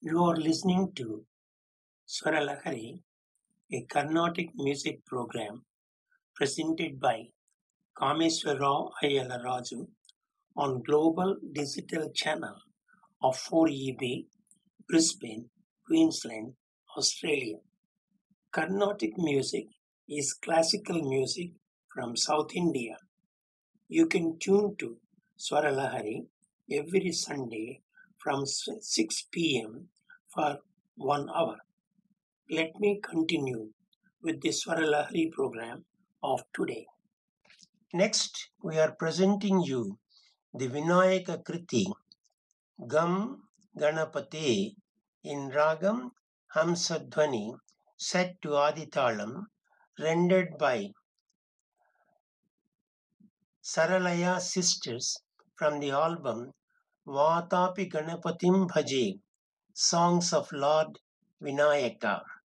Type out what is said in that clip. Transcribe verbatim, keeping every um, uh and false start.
You are listening to Swaralahari, a Carnatic music program presented by Kameswara Ayala Raju on Global Digital Channel of four E B, Brisbane, Queensland, Australia. Carnatic music is classical music from South India. You can tune to Swaralahari every Sunday from six p m for one hour. Let me continue with the Swaralahari program of today. Next, we are presenting you the Vinayaka Kriti Gam Ganapate in Ragam Hamsadhwani set to Aditalam, rendered by Saralaya Sisters from the album Vatapi Ganapatim Bhaje, Songs of Lord Vinayaka.